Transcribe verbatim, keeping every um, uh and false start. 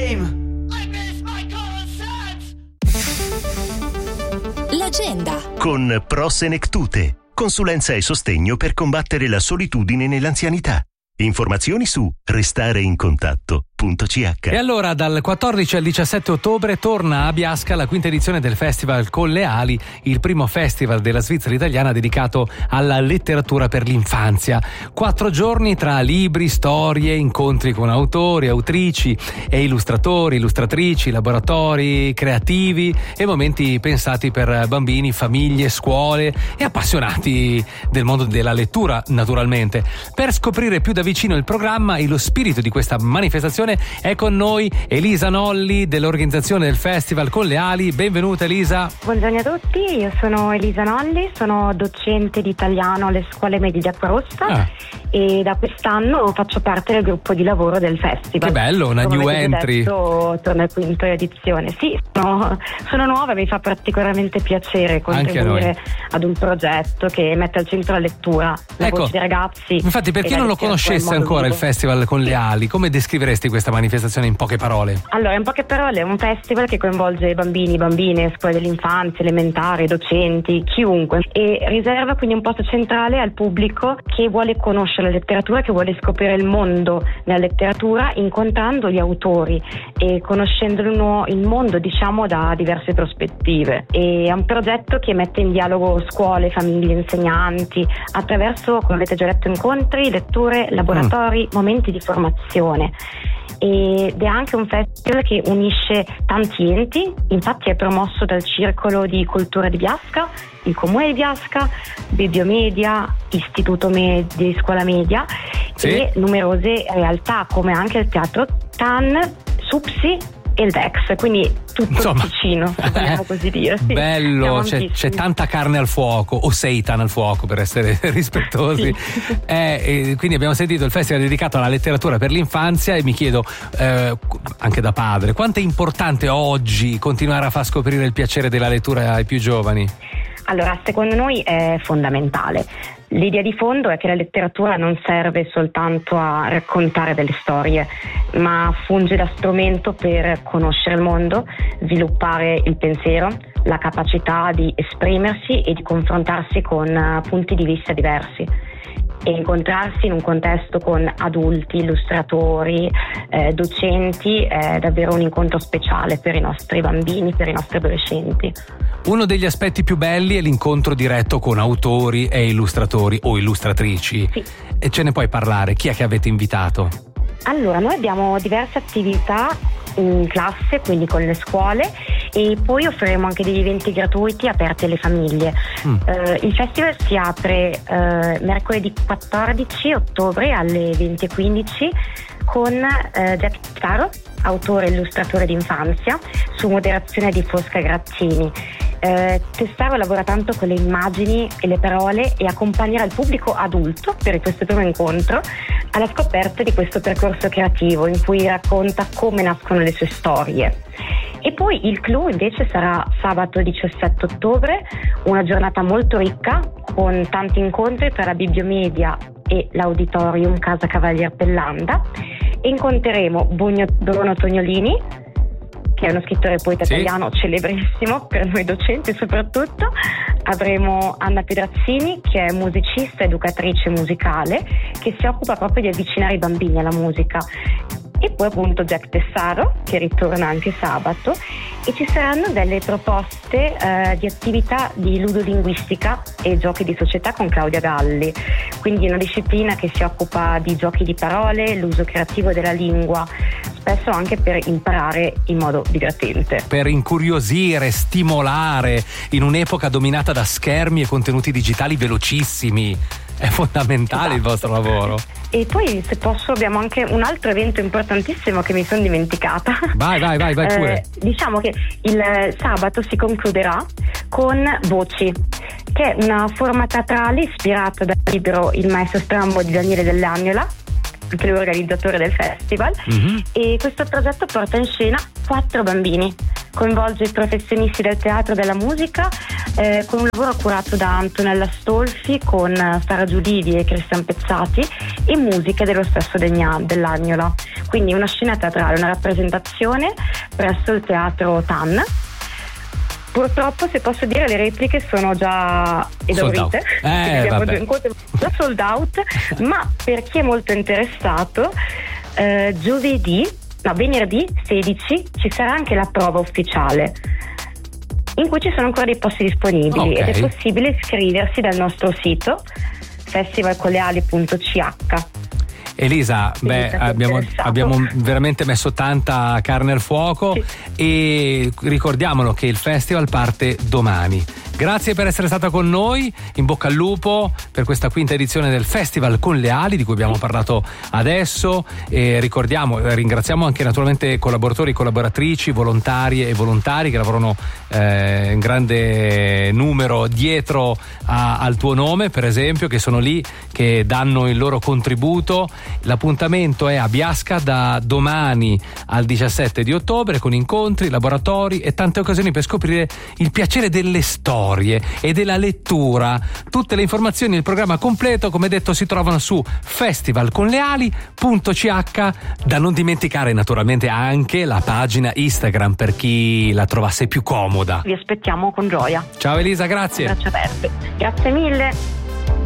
game. I miss my common sense. L'agenda con Pro Senectute, consulenza e sostegno per combattere la solitudine nell'anzianità. Informazioni su restareincontatto punto c h. E allora dal quattordici al diciassette ottobre torna a Biasca la quinta edizione del Festival Con le Ali, il primo festival della Svizzera italiana dedicato alla letteratura per l'infanzia. Quattro giorni tra libri, storie, incontri con autori, autrici e illustratori, illustratrici, laboratori creativi e momenti pensati per bambini, famiglie, scuole e appassionati del mondo della lettura, naturalmente. Per scoprire più da vicino il programma e lo spirito di questa manifestazione è con noi Elisa Nolli dell'organizzazione del Festival Con le Ali. Benvenuta Elisa. Buongiorno a tutti, io sono Elisa Nolli, sono docente di italiano alle scuole medie di Acquarossa ah. e da quest'anno faccio parte del gruppo di lavoro del festival. Che bello, una Come new entry. Detto, torna al quinto edizione. Sì, sono, sono nuova, mi fa particolarmente piacere contribuire ad un progetto che mette al centro la lettura, la ecco, voce dei ragazzi. Infatti, per chi non lo conoscesse ancora vivo. Il Festival Con le Ali, come descriveresti questa manifestazione in poche parole? Allora, in poche parole è un festival che coinvolge bambini, bambine, scuole dell'infanzia, elementari, docenti, chiunque, e riserva quindi un posto centrale al pubblico che vuole conoscere la letteratura, che vuole scoprire il mondo nella letteratura, incontrando gli autori e conoscendo il mondo, diciamo, da diverse prospettive. E è un progetto che mette in dialogo scuole, famiglie, insegnanti attraverso, come avete già detto, incontri, letture, laboratori, mm. momenti di formazione. Ed è anche un festival che unisce tanti enti, infatti è promosso dal Circolo di Cultura di Biasca, il Comune di Biasca, Bibliomedia, Istituto Media, Scuola Media sì. e numerose realtà come anche il Teatro Tan, Supsi e il Dex, quindi tutto Insomma, vicino, se vogliamo così dire. Sì, bello, c'è, c'è tanta carne al fuoco, o seitan al fuoco per essere rispettosi. Sì. Eh, quindi abbiamo sentito il festival dedicato alla letteratura per l'infanzia e mi chiedo, eh, anche da padre, quanto è importante oggi continuare a far scoprire il piacere della lettura ai più giovani? Allora, secondo noi è fondamentale. L'idea di fondo è che la letteratura non serve soltanto a raccontare delle storie, ma funge da strumento per conoscere il mondo, sviluppare il pensiero, la capacità di esprimersi e di confrontarsi con punti di vista diversi. E incontrarsi in un contesto con adulti, illustratori, eh, docenti è davvero un incontro speciale per i nostri bambini, per i nostri adolescenti. Uno degli aspetti più belli è l'incontro diretto con autori e illustratori o illustratrici. Sì. E ce ne puoi parlare? Chi è che avete invitato? Allora, noi abbiamo diverse attività in classe, quindi con le scuole, e poi offriremo anche degli eventi gratuiti aperti alle famiglie. Mm. Uh, il festival si apre uh, mercoledì quattordici ottobre alle venti e quindici con uh, Jack Taro, autore e illustratore d'infanzia, su moderazione di Fosca Grazzini. Eh, Testaro lavora tanto con le immagini e le parole e accompagnerà il pubblico adulto per questo primo incontro alla scoperta di questo percorso creativo in cui racconta come nascono le sue storie. E poi il clou invece sarà sabato diciassette ottobre, una giornata molto ricca con tanti incontri tra la Bibliomedia e l'Auditorium Casa Cavalier Pellanda. Incontreremo Bruno Tognolini, che è uno scrittore e poeta sì. italiano celebrissimo per noi docenti soprattutto. Avremo Anna Pedrazzini, che è musicista, educatrice musicale, che si occupa proprio di avvicinare i bambini alla musica. E poi appunto Jack Tessaro, che ritorna anche sabato, e ci saranno delle proposte eh, di attività di ludolinguistica e giochi di società con Claudia Galli, quindi una disciplina che si occupa di giochi di parole, l'uso creativo della lingua, spesso anche per imparare in modo divertente. Per incuriosire, stimolare in un'epoca dominata da schermi e contenuti digitali velocissimi. È fondamentale esatto. il vostro lavoro. E poi, se posso, abbiamo anche un altro evento importantissimo che mi sono dimenticata. Vai, vai, vai, vai pure. Eh, diciamo che il sabato si concluderà con Voci, che è una forma teatrale ispirata dal libro Il maestro strambo di Daniele Dell'Agnola, anche l'organizzatore del festival. Mm-hmm. E questo progetto porta in scena quattro bambini coinvolge i professionisti del teatro e della musica eh, con un lavoro curato da Antonella Stolfi con Sara Giulidi e Cristian Pezzati e musiche dello stesso Degna, dell'Agnola. Quindi una scena teatrale, una rappresentazione presso il teatro Tan. Purtroppo, se posso dire, le repliche sono già esaurite, eh, abbiamo già sold out, ma per chi è molto interessato eh, giovedì, no, venerdì sedici ci sarà anche la prova ufficiale in cui ci sono ancora dei posti disponibili, okay. Ed è possibile iscriversi dal nostro sito festival con le ali punto c h. Elisa, beh, abbiamo, abbiamo veramente messo tanta carne al fuoco, sì. E ricordiamolo che il festival parte domani. Grazie per essere stata con noi, in bocca al lupo per questa quinta edizione del Festival con le ali di cui abbiamo parlato adesso, e ricordiamo, ringraziamo anche naturalmente collaboratori, collaboratrici, volontarie e volontari che lavorano eh, in grande numero dietro a, al tuo nome, per esempio, che sono lì, che danno il loro contributo. L'appuntamento è a Biasca da domani al diciassette di ottobre con incontri, laboratori e tante occasioni per scoprire il piacere delle storie e della lettura. Tutte le informazioni e il programma completo, come detto, si trovano su festival con le ali punto c h. Da non dimenticare naturalmente anche la pagina Instagram per chi la trovasse più comoda. Vi aspettiamo con gioia. Ciao Elisa, grazie. Braccia aperte. Grazie mille.